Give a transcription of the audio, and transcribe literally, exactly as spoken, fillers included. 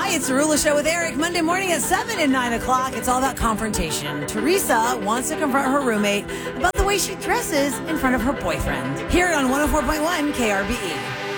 Hi, it's the Rula Show with Eric. Monday morning at seven and nine o'clock. It's all about confrontation. Teresa wants to confront her roommate about the way she dresses in front of her boyfriend. Hear it on one oh four point one K R B E.